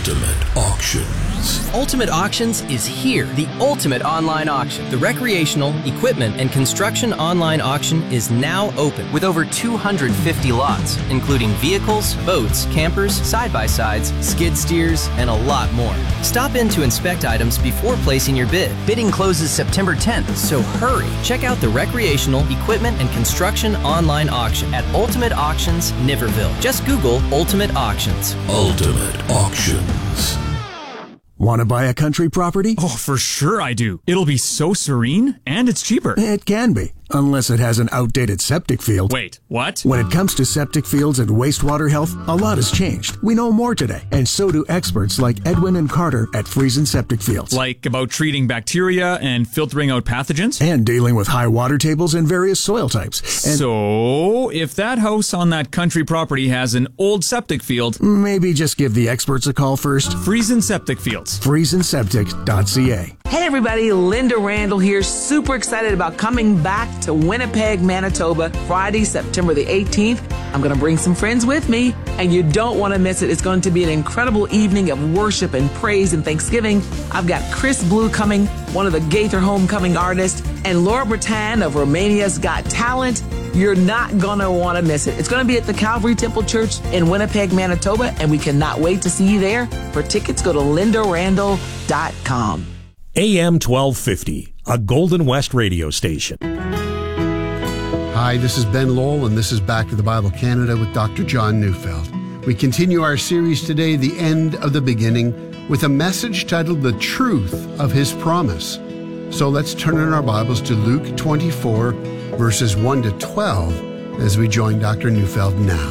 Ultimate Auctions. Ultimate Auctions is here, the ultimate online auction. The recreational, equipment, and construction online auction is now open with over 250 lots, including vehicles, boats, campers, side-by-sides, skid steers, and a lot more. Stop in to inspect items before placing your bid. Bidding closes September 10th, so hurry. Check out the recreational, equipment, and construction online auction at Ultimate Auctions, Niverville. Just Google Ultimate Auctions. Ultimate Auctions. Want to buy a country property? Oh, for sure I do. It'll be so serene, and it's cheaper. It can be, unless it has an outdated septic field. Wait, what? When it comes to septic fields and wastewater health, a lot has changed. We know more today, and so do experts like Edwin and Carter at Friesen Septic Fields. Like about treating bacteria and filtering out pathogens? And dealing with high water tables and various soil types. And so, if that house on that country property has an old septic field, maybe just give the experts a call first. Friesen Septic Fields. FriesenSeptic.ca. Hey everybody, Linda Randall here, super excited about coming back to Winnipeg, Manitoba, Friday, September the 18th. I'm going to bring some friends with me, and you don't want to miss it. It's going to be an incredible evening of worship and praise and thanksgiving. I've got Chris Blue coming, one of the Gaither Homecoming artists, and Laura Bretan of Romania's Got Talent. You're not going to want to miss it. It's going to be at the Calvary Temple Church in Winnipeg, Manitoba, and we cannot wait to see you there. For tickets, go to lindarandall.com. AM 1250, a Golden West radio station. Hi, this is Ben Lowell, and this is Back to the Bible Canada with Dr. John Neufeld. We continue our series today, The End of the Beginning, with a message titled The Truth of His Promise. So let's turn in our Bibles to Luke 24, verses 1 to 12, as we join Dr. Neufeld now.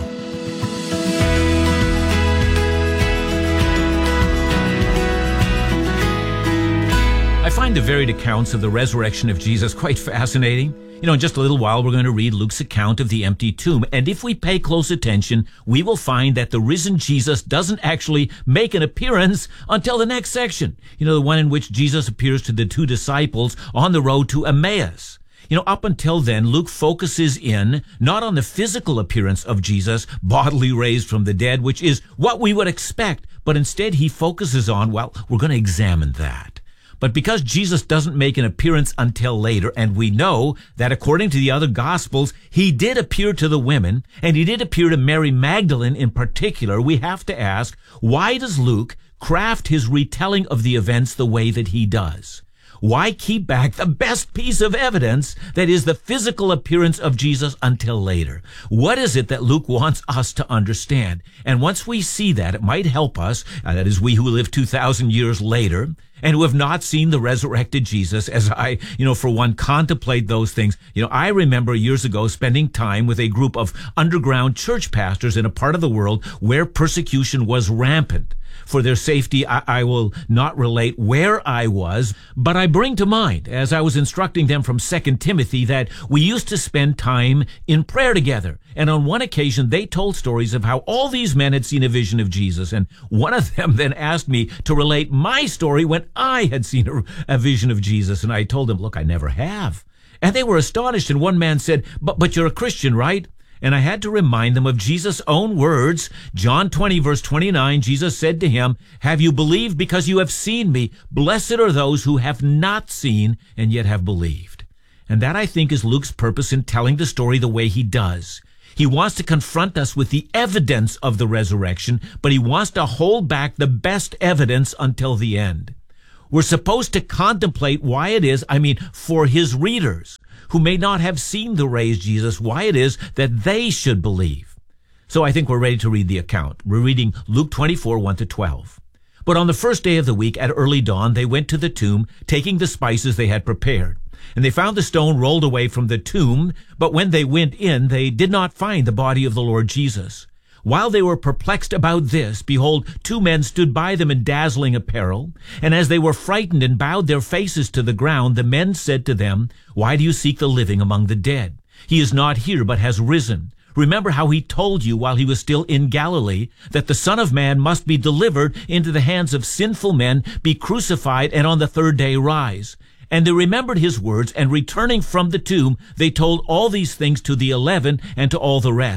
I find the varied accounts of the resurrection of Jesus quite fascinating. In just a little while, we're going to read Luke's account of the empty tomb. And if we pay close attention, we will find that the risen Jesus doesn't actually make an appearance until the next section. The one in which Jesus appears to the two disciples on the road to Emmaus. Up until then, Luke focuses in not on the physical appearance of Jesus, bodily raised from the dead, which is what we would expect, but instead he focuses on, we're going to examine that. But because Jesus doesn't make an appearance until later, and we know that according to the other Gospels, he did appear to the women, and he did appear to Mary Magdalene in particular, we have to ask, why does Luke craft his retelling of the events the way that he does? Why keep back the best piece of evidence, that is the physical appearance of Jesus, until later? What is it that Luke wants us to understand? And once we see that, it might help us, that is we who live 2,000 years later, and who have not seen the resurrected Jesus, as I, for one, contemplate those things. I remember years ago spending time with a group of underground church pastors in a part of the world where persecution was rampant. For their safety, I will not relate where I was, but I bring to mind, as I was instructing them from 2 Timothy, that we used to spend time in prayer together. And on one occasion, they told stories of how all these men had seen a vision of Jesus. And one of them then asked me to relate my story when I had seen a vision of Jesus. And I told them, look, I never have. And they were astonished. And one man said, but you're a Christian, right? And I had to remind them of Jesus' own words. John 20, verse 29, Jesus said to him, have you believed because you have seen me? Blessed are those who have not seen and yet have believed. And that, I think, is Luke's purpose in telling the story the way he does. He wants to confront us with the evidence of the resurrection, but he wants to hold back the best evidence until the end. We're supposed to contemplate why it is, for his readers, who may not have seen the raised Jesus, why it is that they should believe. So I think we're ready to read the account. We're reading Luke 24, 1 to 12. But on the first day of the week at early dawn, they went to the tomb, taking the spices they had prepared. And they found the stone rolled away from the tomb, but when they went in, they did not find the body of the Lord Jesus. While they were perplexed about this, behold, two men stood by them in dazzling apparel. And as they were frightened and bowed their faces to the ground, the men said to them, why do you seek the living among the dead? He is not here, but has risen. Remember how he told you while he was still in Galilee that the Son of Man must be delivered into the hands of sinful men, be crucified, and on the third day rise. And they remembered his words, and returning from the tomb, they told all these things to the 11 and to all the rest.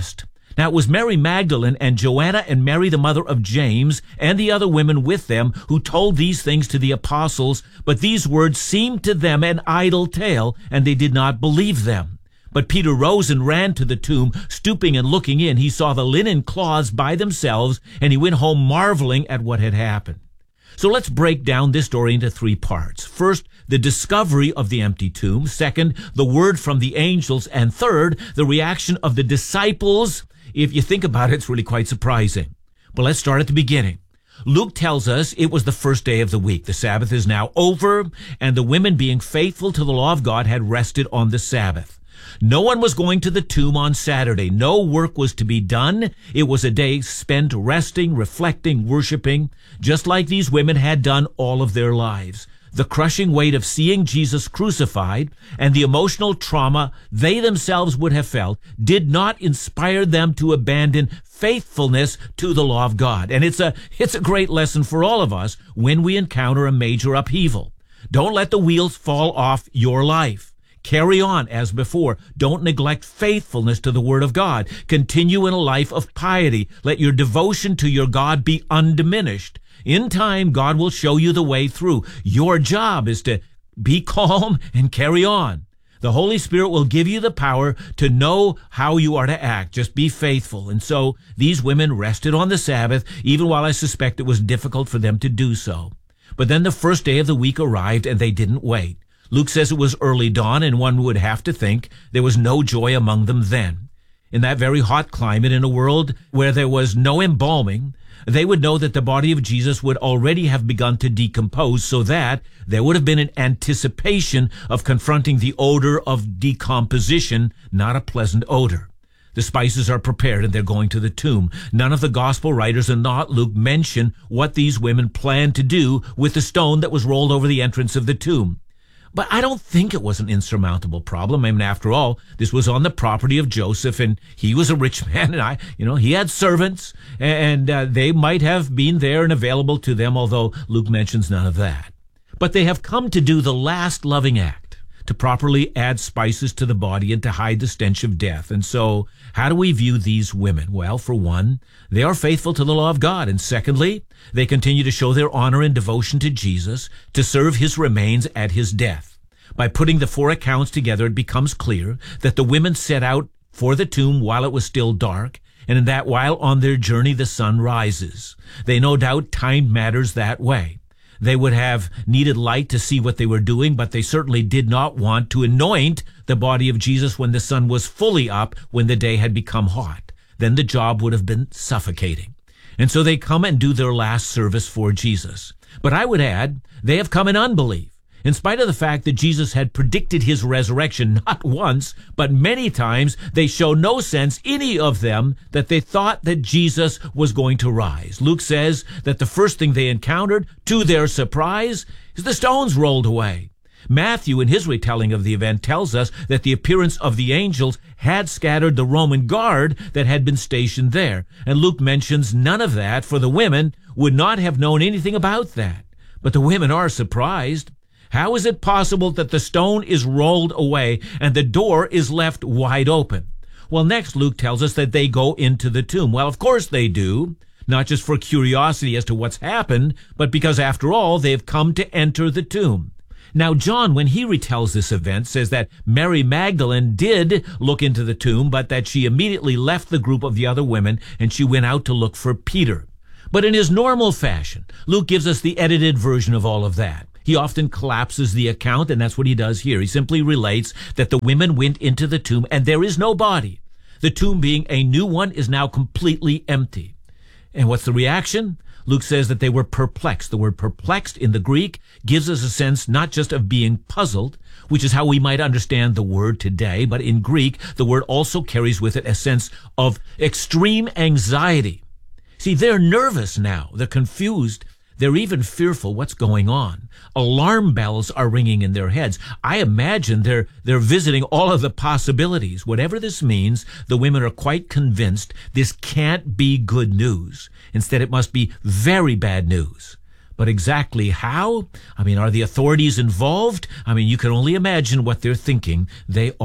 Now it was Mary Magdalene and Joanna and Mary the mother of James and the other women with them who told these things to the apostles, but these words seemed to them an idle tale, and they did not believe them. But Peter rose and ran to the tomb. Stooping and looking in, he saw the linen cloths by themselves, and he went home marveling at what had happened. So let's break down this story into three parts. First, the discovery of the empty tomb. Second, the word from the angels. And third, the reaction of the disciples. If you think about it, it's really quite surprising. But let's start at the beginning. Luke tells us it was the first day of the week. The Sabbath is now over, and the women, being faithful to the law of God, had rested on the Sabbath. No one was going to the tomb on Saturday. No work was to be done. It was a day spent resting, reflecting, worshiping, just like these women had done all of their lives. The crushing weight of seeing Jesus crucified and the emotional trauma they themselves would have felt did not inspire them to abandon faithfulness to the law of God. And it's a great lesson for all of us when we encounter a major upheaval. Don't let the wheels fall off your life. Carry on as before. Don't neglect faithfulness to the Word of God. Continue in a life of piety. Let your devotion to your God be undiminished. In time, God will show you the way through. Your job is to be calm and carry on. The Holy Spirit will give you the power to know how you are to act. Just be faithful. And so these women rested on the Sabbath, even while I suspect it was difficult for them to do so. But then the first day of the week arrived, and they didn't wait. Luke says it was early dawn, and one would have to think there was no joy among them then. In that very hot climate, in a world where there was no embalming, they would know that the body of Jesus would already have begun to decompose, so that there would have been an anticipation of confronting the odor of decomposition, not a pleasant odor. The spices are prepared, and they're going to the tomb. None of the gospel writers, and not Luke, mention what these women planned to do with the stone that was rolled over the entrance of the tomb. But I don't think it was an insurmountable problem. I mean, after all, this was on the property of Joseph, and he was a rich man, and he had servants, and they might have been there and available to them, although Luke mentions none of that. But they have come to do the last loving act, to properly add spices to the body and to hide the stench of death. And so, how do we view these women? Well, for one, they are faithful to the law of God. And secondly, they continue to show their honor and devotion to Jesus, to serve his remains at his death. By putting the four accounts together, it becomes clear that the women set out for the tomb while it was still dark, and in that while on their journey the sun rises. They no doubt timed matters that way. They would have needed light to see what they were doing, but they certainly did not want to anoint the body of Jesus when the sun was fully up, when the day had become hot. Then the job would have been suffocating. And so they come and do their last service for Jesus. But I would add, they have come in unbelief. In spite of the fact that Jesus had predicted his resurrection not once, but many times, they show no sense, any of them, that they thought that Jesus was going to rise. Luke says that the first thing they encountered, to their surprise, is the stones rolled away. Matthew, in his retelling of the event, tells us that the appearance of the angels had scattered the Roman guard that had been stationed there. And Luke mentions none of that, for the women would not have known anything about that. But the women are surprised. How is it possible that the stone is rolled away and the door is left wide open? Well, next Luke tells us that they go into the tomb. Well, of course they do, not just for curiosity as to what's happened, but because, after all, they've come to enter the tomb. Now, John, when he retells this event, says that Mary Magdalene did look into the tomb, but that she immediately left the group of the other women and she went out to look for Peter. But in his normal fashion, Luke gives us the edited version of all of that. He often collapses the account, and that's what he does here. He simply relates that the women went into the tomb, and there is no body. The tomb, being a new one, is now completely empty. And what's the reaction? Luke says that they were perplexed. The word perplexed in the Greek gives us a sense not just of being puzzled, which is how we might understand the word today, but in Greek, the word also carries with it a sense of extreme anxiety. See, they're nervous now. They're confused. They're even fearful what's going on. Alarm bells are ringing in their heads. I imagine they're visiting all of the possibilities. Whatever this means, the women are quite convinced this can't be good news. Instead, it must be very bad news. But exactly how? Are the authorities involved? You can only imagine what they're thinking. They are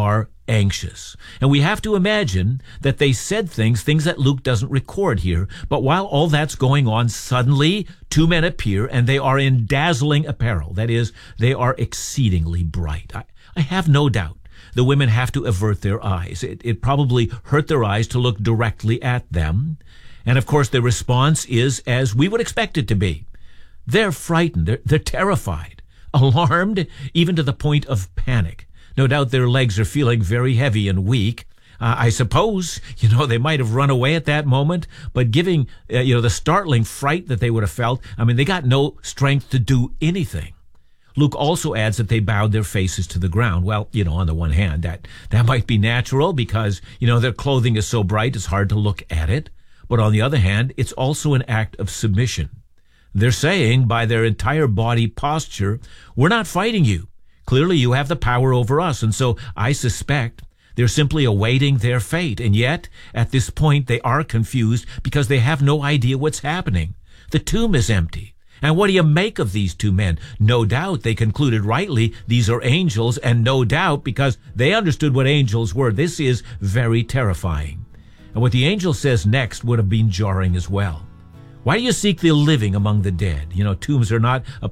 anxious. And we have to imagine that they said things that Luke doesn't record here. But while all that's going on, suddenly 2 men appear, and they are in dazzling apparel. That is, they are exceedingly bright. I have no doubt the women have to avert their eyes. It probably hurt their eyes to look directly at them. And of course, their response is as we would expect it to be. They're frightened. They're terrified, alarmed, even to the point of panic. No doubt their legs are feeling very heavy and weak. I suppose, they might have run away at that moment, but giving, the startling fright that they would have felt, they got no strength to do anything. Luke also adds that they bowed their faces to the ground. Well, on the one hand, that might be natural because, their clothing is so bright it's hard to look at it. But on the other hand, it's also an act of submission. They're saying by their entire body posture, we're not fighting you. Clearly you have the power over us. And so I suspect they're simply awaiting their fate. And yet, at this point, they are confused because they have no idea what's happening. The tomb is empty. And what do you make of these 2 men? No doubt they concluded rightly these are angels, and no doubt because they understood what angels were. This is very terrifying. And what the angel says next would have been jarring as well. Why do you seek the living among the dead? Tombs are not a